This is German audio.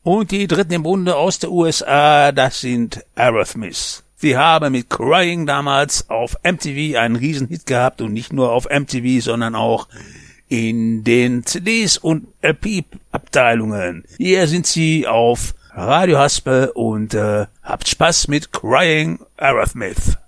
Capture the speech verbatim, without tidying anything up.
Und die dritten im Bunde aus der U S A, das sind Aerosmith. Sie haben mit Crying damals auf M T V einen Riesenhit gehabt und nicht nur auf M T V, sondern auch in den C Ds und L P-Abteilungen. Hier sind sie auf Radio Haspel und äh, habt Spaß mit Crying Aerosmith.